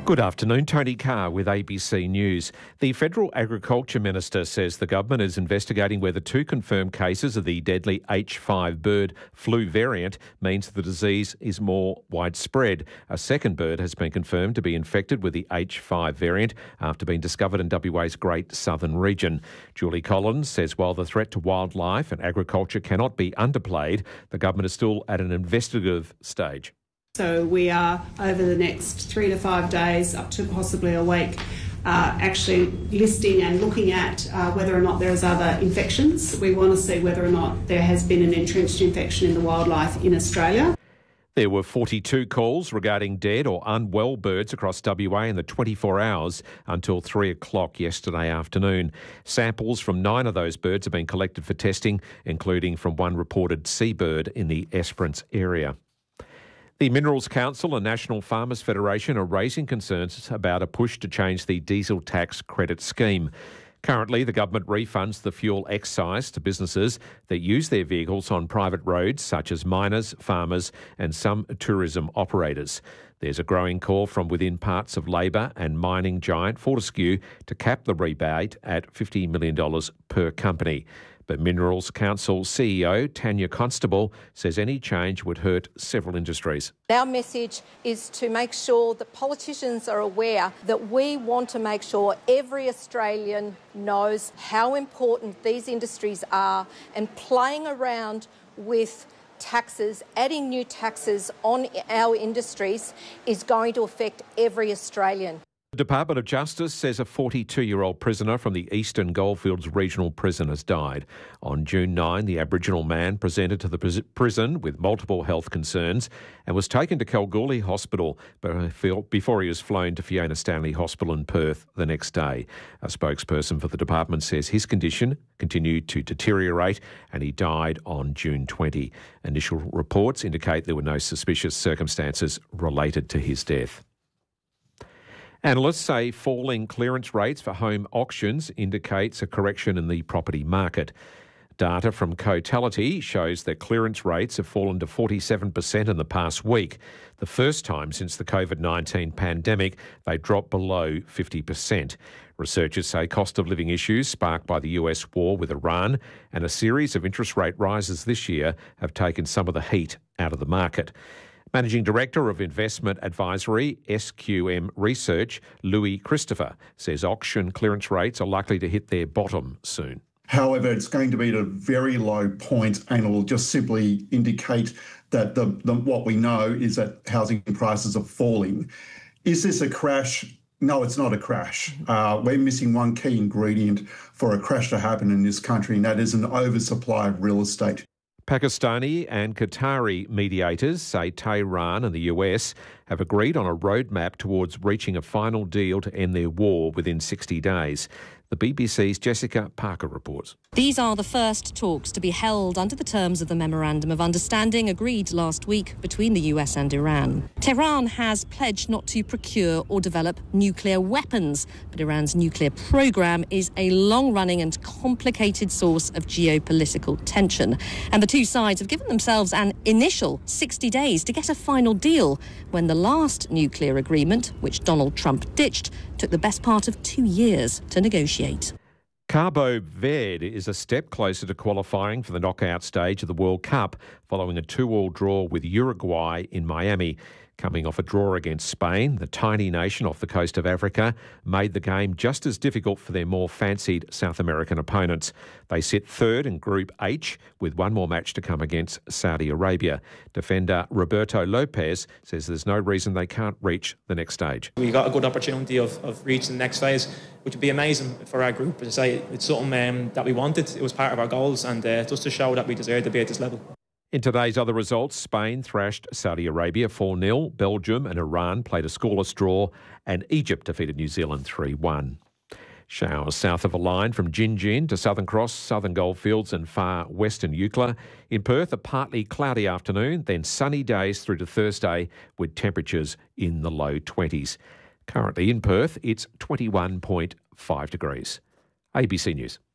Good afternoon, Tony Carr with ABC News. The Federal Agriculture Minister says the government is investigating whether 2 confirmed cases of the deadly H5 bird flu variant means the disease is more widespread. A second bird has been confirmed to be infected with the H5 variant after being discovered in WA's Great Southern region. Julie Collins says while the threat to wildlife and agriculture cannot be underplayed, the government is still at an investigative stage. So we are, over the next 3 to 5 days, up to possibly a week, actually listing and looking at whether or not there is other infections. We want to see whether or not there has been an entrenched infection in the wildlife in Australia. There were 42 calls regarding dead or unwell birds across WA in the 24 hours until 3 o'clock yesterday afternoon. Samples from 9 of those birds have been collected for testing, including from one reported seabird in the Esperance area. The Minerals Council and National Farmers Federation are raising concerns about a push to change the diesel tax credit scheme. Currently, the government refunds the fuel excise to businesses that use their vehicles on private roads, such as miners, farmers and some tourism operators. There's a growing call from within parts of Labor and mining giant Fortescue to cap the rebate at $50 million per company. But Minerals Council CEO Tanya Constable says any change would hurt several industries. Our message is to make sure that politicians are aware that we want to make sure every Australian knows how important these industries are, and playing around with taxes, adding new taxes on our industries is going to affect every Australian. The Department of Justice says a 42-year-old prisoner from the Eastern Goldfields Regional Prison has died. On June 9, the Aboriginal man presented to the prison with multiple health concerns and was taken to Kalgoorlie Hospital before he was flown to Fiona Stanley Hospital in Perth the next day. A spokesperson for the department says his condition continued to deteriorate and he died on June 20. Initial reports indicate there were no suspicious circumstances related to his death. Analysts say falling clearance rates for home auctions indicates a correction in the property market. Data from Cotality shows that clearance rates have fallen to 47% in the past week, the first time since the COVID-19 pandemic they dropped below 50%. Researchers say cost of living issues sparked by the US war with Iran and a series of interest rate rises this year have taken some of the heat out of the market. Managing Director of Investment Advisory, SQM Research, Louis Christopher, says auction clearance rates are likely to hit their bottom soon. However, it's going to be at a very low point and it will just simply indicate that what we know is that housing prices are falling. Is this a crash? No, it's not a crash. We're missing one key ingredient for a crash to happen in this country, and that is an oversupply of real estate. Pakistani and Qatari mediators say Tehran and the US have agreed on a roadmap towards reaching a final deal to end their war within 60 days. The BBC's Jessica Parker reports. These are the first talks to be held under the terms of the Memorandum of Understanding agreed last week between the US and Iran. Tehran has pledged not to procure or develop nuclear weapons, but Iran's nuclear program is a long-running and complicated source of geopolitical tension. And the two sides have given themselves an initial 60 days to get a final deal, when the last nuclear agreement, which Donald Trump ditched, took the best part of 2 years to negotiate. Cabo Verde is a step closer to qualifying for the knockout stage of the World Cup following a 2-2 draw with Uruguay in Miami. Coming off a draw against Spain, the tiny nation off the coast of Africa made the game just as difficult for their more fancied South American opponents. They sit third in Group H with one more match to come against Saudi Arabia. Defender Roberto Lopez says there's no reason they can't reach the next stage. We got a good opportunity of reaching the next phase, which would be amazing for our group. As I say, it's something that we wanted. It was part of our goals, and just to show that we deserve to be at this level. In today's other results, Spain thrashed Saudi Arabia 4-0, Belgium and Iran played a scoreless draw, and Egypt defeated New Zealand 3-1. Showers south of a line from Gin to Southern Cross, Southern Goldfields and far western Eucla. In Perth, a partly cloudy afternoon, then sunny days through to Thursday with temperatures in the low 20s. Currently in Perth, it's 21.5 degrees. ABC News.